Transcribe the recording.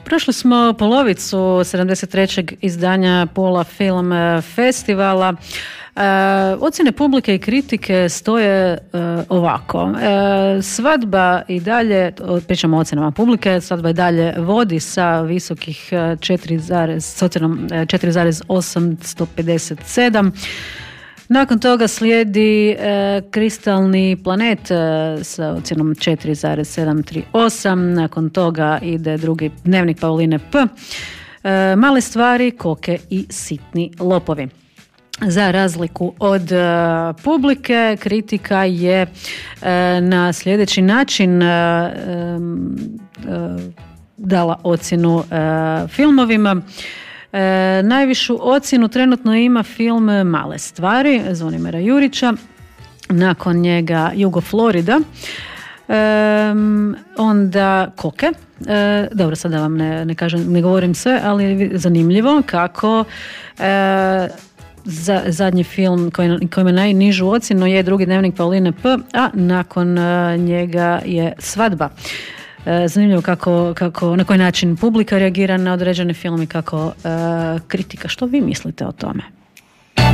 Prošli smo polovicu 73. izdanja Pula Film Festivala. Ocjene publike i kritike stoje ovako. Svadba i dalje, pričamo o ocjenama publike, svadba i dalje vodi sa visokih 4,857. Nakon toga slijedi Kristalni planet sa ocjenom 4,738. Nakon toga ide drugi Dnevnik Pauline P. Male stvari, Koke i Sitni lopovi. Za razliku od publike, kritika je na sljedeći način dala ocjenu filmovima. Najvišu ocjenu trenutno ima film Male stvari Zvonimira Jurića, nakon njega Jugo Florida, onda Koke. Dobro, sad da vam ne kažem, ne govorim sve, ali zanimljivo kako zadnji film koji ima najnižu ocjenu je drugi Dnevnik Pauline P, a nakon njega je Svadba. Zanimljivo kako na koji način publika reagira na određene filme, kako kritika. Što vi mislite o tome?